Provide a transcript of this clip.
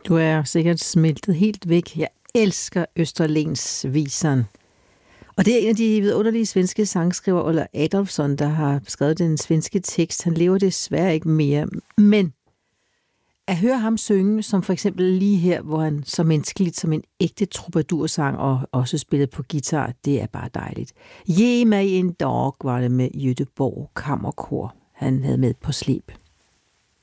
Du er sikkert smeltet helt væk. Jeg elsker Østerlensviseren. Og det er en af de vidunderlige svenske sangskriver, Olle Adolphson, der har skrevet den svenske tekst. Han lever desværre ikke mere. Men at høre ham synge, som for eksempel lige her, hvor han så menneskeligt som en ægte troubadour-sang og også spillet på guitar, det er bare dejligt. Je mig en dag var det med Göteborg Kammerkor, han havde med på slip.